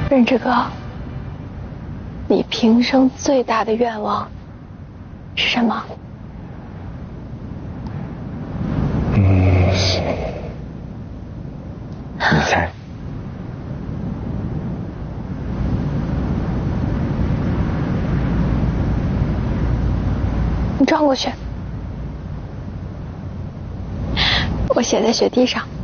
任之哥，你平生最大的愿望是什么？ 你猜？ 你转过去，我写在雪地上。